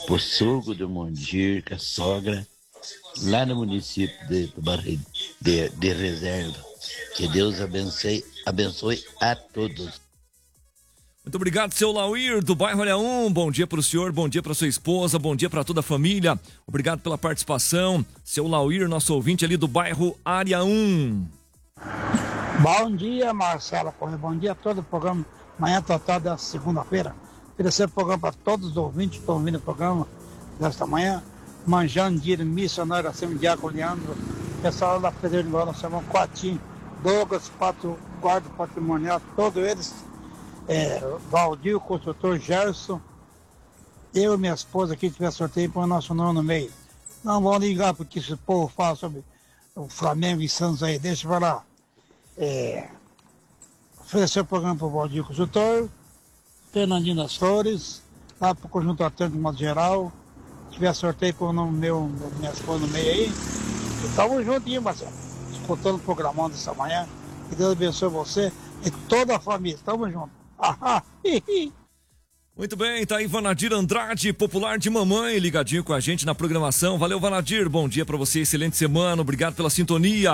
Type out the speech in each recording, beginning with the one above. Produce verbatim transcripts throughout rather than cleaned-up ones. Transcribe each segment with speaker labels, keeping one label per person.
Speaker 1: pro sogro do Mondir, com a sogra, lá no município de, de, de, de Reserva. Que Deus abençoe, abençoe a todos.
Speaker 2: Muito obrigado, seu Lauir, do bairro Área um. Bom dia para o senhor, bom dia para sua esposa, bom dia para toda a família. Obrigado pela participação. Seu Lauir, nosso ouvinte ali do bairro Área um.
Speaker 3: Bom dia, Marcelo. Bom dia a todo o programa. Manhã total da segunda-feira. Oferecer o programa para todos os ouvintes que estão ouvindo o programa desta manhã. Manjandir, missionário, assim, Diaco Leandro. Pessoal da Pedreira de Goiás, nós chamamos Coatim, Douglas, Pato, Guarda Patrimonial, todos eles. É, Valdir, construtor Gerson, eu e minha esposa aqui tiver sorteio põe o nosso nome no meio. Não vão ligar porque esse povo fala sobre o Flamengo e Santos aí, deixa eu falar. É, oferecer o programa para o Valdir Construtor, Fernandinho das Flores, lá para o Conjunto Atlântico de modo geral. Se tiver sorteio com o nome meu, minha esposa no meio aí, estamos juntinhos, Marcelo, escutando o programão dessa manhã. Que Deus abençoe você e toda a família. Estamos juntos.
Speaker 2: Muito bem, tá aí Vanadir Andrade, popular de mamãe, ligadinho com a gente na programação. Valeu, Vanadir, bom dia pra você, excelente semana, obrigado pela sintonia.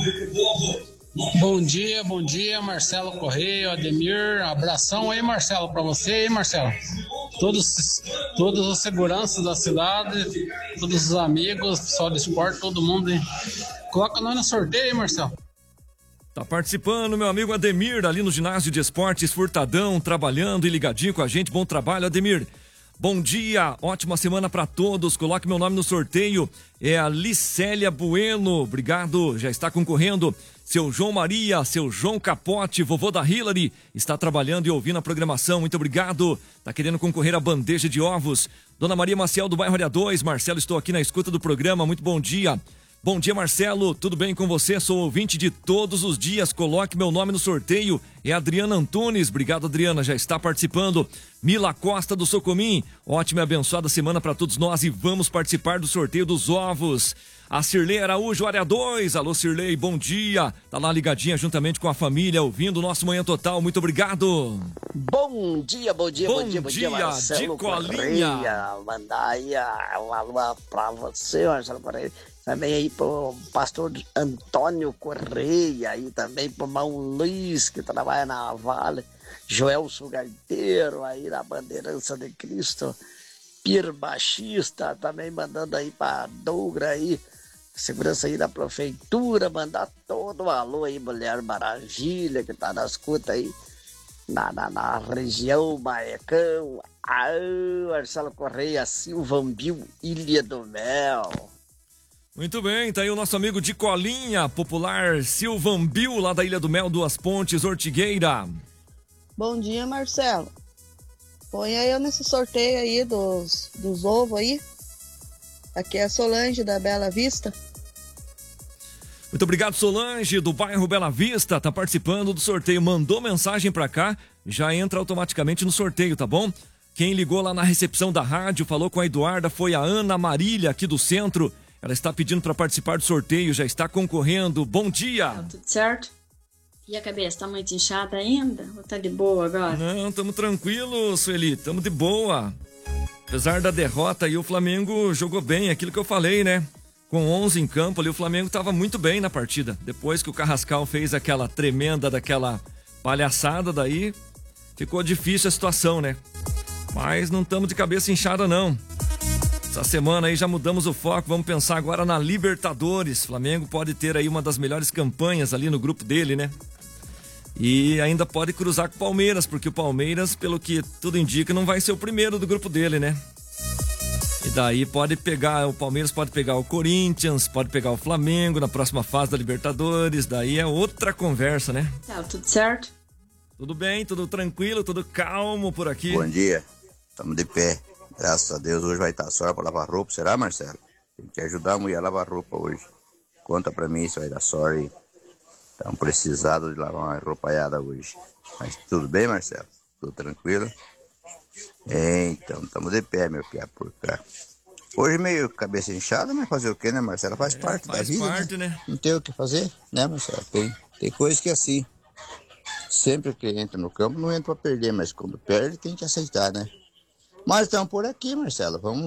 Speaker 4: Bom dia, bom dia, Marcelo Correia, Ademir, abração aí, Marcelo, pra você aí, Marcelo. Todos, todos os seguranças da cidade, todos os amigos, pessoal do esporte, todo mundo aí. Coloca nós no sorteio aí, Marcelo.
Speaker 2: Tá participando, meu amigo Ademir, ali no ginásio de esportes Furtadão, trabalhando e ligadinho com a gente. Bom trabalho, Ademir. Bom dia, ótima semana para todos. Coloque meu nome no sorteio. É a Licélia Bueno. Obrigado, já está concorrendo. Seu João Maria, seu João Capote, vovô da Hillary, está trabalhando e ouvindo a programação. Muito obrigado. Tá querendo concorrer à bandeja de ovos. Dona Maria Maciel, do bairro Área dois. Marcelo, estou aqui na escuta do programa. Muito bom dia. Bom dia, Marcelo, tudo bem com você? Sou ouvinte de todos os dias, coloque meu nome no sorteio, é Adriana Antunes, obrigado Adriana, já está participando. Mila Costa do Socomim, ótima e abençoada semana para todos nós e vamos participar do sorteio dos ovos. A Cirlei Araújo, Área dois, alô Cirlei, bom dia, tá lá ligadinha juntamente com a família, ouvindo o nosso Manhã Total, muito obrigado.
Speaker 5: Bom dia, bom dia, bom, bom dia, bom dia, dia Marcelo
Speaker 2: de Colinha.
Speaker 5: Correia, mandar aí um alô pra você, Marcelo Correia. Também aí pro pastor Antônio Correia, aí também pro irmão Luiz, que trabalha na Vale, Joelso Gaiteiro, aí na Bandeirança de Cristo, Pir Baixista, também mandando aí pra Douglas aí, segurança aí da prefeitura, mandar todo o alô aí, Mulher Maravilha, que tá na escuta aí, na, na, na região Maecão, ah, Marcelo Correia, Silvambil, Ilha do Mel.
Speaker 2: Muito bem, tá aí o nosso amigo de Colinha, popular Silvambil, lá da Ilha do Mel, Duas Pontes, Ortigueira.
Speaker 6: Bom dia, Marcelo. Põe aí eu nesse sorteio aí dos, dos ovos aí. Aqui é a Solange, da Bela Vista.
Speaker 2: Muito obrigado, Solange, do bairro Bela Vista, tá participando do sorteio. Mandou mensagem pra cá, já entra automaticamente no sorteio, tá bom? Quem ligou lá na recepção da rádio, falou com a Eduarda, foi a Ana Marília, aqui do centro. Ela está pedindo para participar do sorteio, já está concorrendo. Bom dia!
Speaker 7: Tá tudo certo? E a cabeça, tá muito inchada ainda? Ou tá de boa agora?
Speaker 2: Não, estamos tranquilos, Sueli, estamos de boa. Apesar da derrota aí, o Flamengo jogou bem, aquilo que eu falei, né? Com onze em campo ali, o Flamengo estava muito bem na partida. Depois que o Carrascal fez aquela tremenda, daquela palhaçada daí, ficou difícil a situação, né? Mas não estamos de cabeça inchada, não. Essa semana aí já mudamos o foco, vamos pensar agora na Libertadores. Flamengo pode ter aí uma das melhores campanhas ali no grupo dele, né? E ainda pode cruzar com o Palmeiras, porque o Palmeiras, pelo que tudo indica, não vai ser o primeiro do grupo dele, né? E daí pode pegar, o Palmeiras pode pegar o Corinthians, pode pegar o Flamengo na próxima fase da Libertadores, daí é outra conversa, né?
Speaker 7: Tá tudo certo?
Speaker 2: Tudo bem, tudo tranquilo, tudo calmo por aqui.
Speaker 8: Bom dia, estamos de pé. Graças a Deus, hoje vai estar só para lavar roupa, será, Marcelo? Tem que ajudar a mulher a lavar roupa hoje. Conta para mim se vai dar sorte. Estamos precisados de lavar uma roupaiada hoje. Mas tudo bem, Marcelo? Tudo tranquilo? É, então, estamos de pé, meu piá, por cá. Hoje meio cabeça inchada, mas fazer o quê, né, Marcelo? Faz é, parte faz da vida, parte, né? né? Não tem o que fazer, né, Marcelo? Tem, tem coisa que é assim. Sempre que entra no campo, não entra para perder, mas quando perde, tem que aceitar, né? Mas estamos por aqui, Marcelo. Vamos